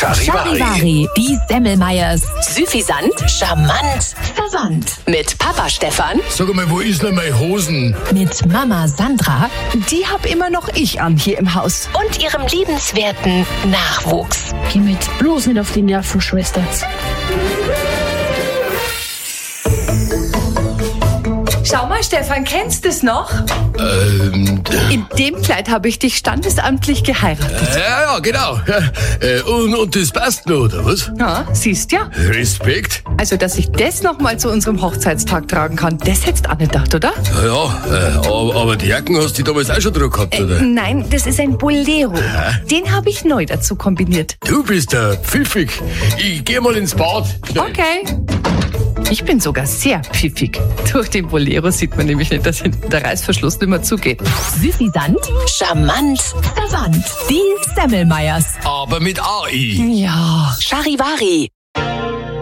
Charivari, die Semmelmeyers. Süffisant, charmant, verwandt. Mit Papa Stefan. Sag mal, wo ist denn meine Hosen? Mit Mama Sandra. Die hab immer noch ich an hier im Haus. Und ihrem liebenswerten Nachwuchs. Geh mit bloß nicht auf die Nerven, Schwester. Schau mal, Stefan, kennst du das noch? In dem Kleid habe ich dich standesamtlich geheiratet. Ja, genau. Und das passt noch, oder was? Ja, siehst ja. Respekt. Also, dass ich das noch mal zu unserem Hochzeitstag tragen kann, das hättest du auch nicht gedacht, oder? Ja, aber die Jacken hast du damals auch schon drauf gehabt, oder? Nein, das ist ein Bolero. Den habe ich neu dazu kombiniert. Du bist da pfiffig. Ich geh mal ins Bad. Schnell. Okay. Ich bin sogar sehr pfiffig. Durch den Bolero sieht man nämlich nicht, dass hinten der Reißverschluss nicht mehr zugeht. Süffisant, charmant, verwandt. Die Semmelmeyers. Aber mit AI. Ja. Charivari.